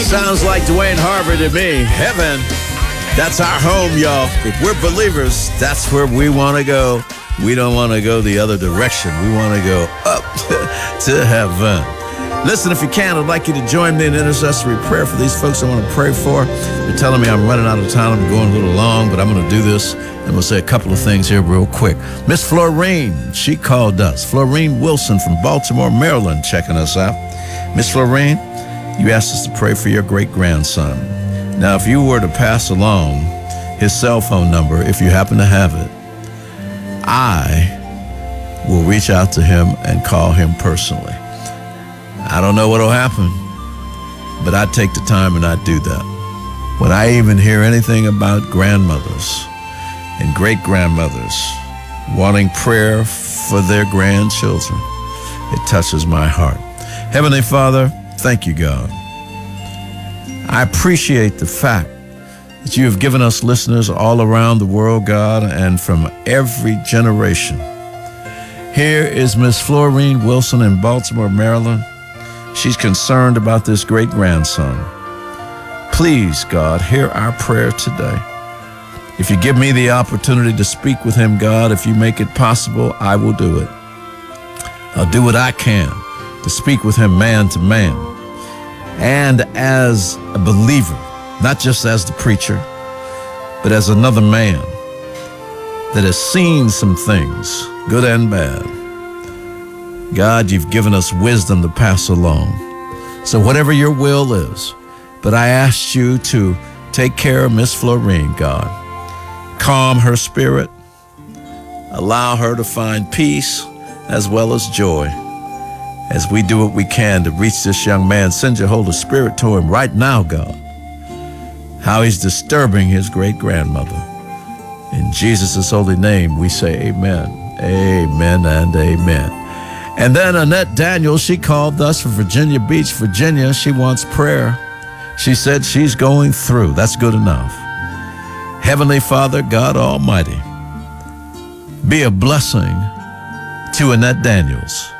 Sounds like Dwayne Harvey to me. Heaven, that's our home, y'all. If we're believers, that's where we want to go. We don't want to go the other direction. We want to go up to heaven. Listen, if you can, I'd like you to join me in intercessory prayer for these folks I want to pray for. They're telling me I'm running out of time. I'm going a little long, but I'm going to do this. And we'll say a couple of things here real quick. Miss Florine, she called us. Florine Wilson from Baltimore, Maryland, checking us out. Miss Florine, you asked us to pray for your great-grandson. Now, if you were to pass along his cell phone number, if you happen to have it, I will reach out to him and call him personally. I don't know what will happen, but I take the time and I do that. When I even hear anything about grandmothers and great-grandmothers wanting prayer for their grandchildren, it touches my heart. Heavenly Father, thank you, God. I appreciate the fact that you have given us listeners all around the world, God, and from every generation. Here is Miss Florine Wilson in Baltimore, Maryland. She's concerned about this great-grandson. Please, God, hear our prayer today. If you give me the opportunity to speak with him, God, if you make it possible, I will do it. I'll do what I can to speak with him man to man. And as a believer, not just as the preacher, but as another man that has seen some things, good and bad. God, you've given us wisdom to pass along. So whatever your will is, but I asked you to take care of Miss Florine, God. Calm her spirit. Allow her to find peace as well as joy as we do what we can to reach this young man. Send your Holy Spirit to him right now, God. How he's disturbing his great-grandmother. In Jesus' holy name, we say amen, amen, and amen. And then Annette Daniels, she called us from Virginia Beach, Virginia. She wants prayer. She said she's going through. That's good enough. Heavenly Father, God Almighty, be a blessing to Annette Daniels.